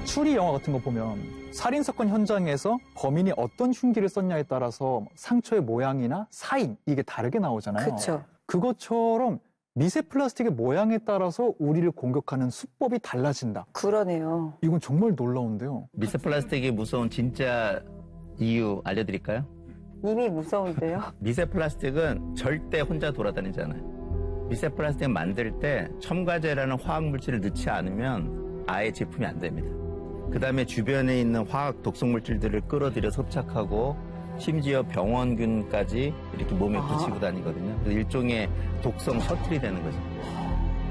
추리 영화 같은 거 보면 살인사건 현장에서 범인이 어떤 흉기를 썼냐에 따라서 상처의 모양이나 사인 이게 다르게 나오잖아요. 그렇죠. 그것처럼 미세 플라스틱의 모양에 따라서 우리를 공격하는 수법이 달라진다. 그러네요. 이건 정말 놀라운데요. 미세 플라스틱이 무서운 진짜 이유 알려드릴까요? 이미 무서운데요. 미세 플라스틱은 절대 혼자 돌아다니지 않아요. 미세 플라스틱 만들 때 첨가제라는 화학 물질을 넣지 않으면 아예 제품이 안 됩니다. 그 다음에 주변에 있는 화학 독성 물질들을 끌어들여서 흡착하고 심지어 병원균까지 이렇게 몸에 붙이고 다니거든요. 일종의 독성 셔틀이 되는 거죠.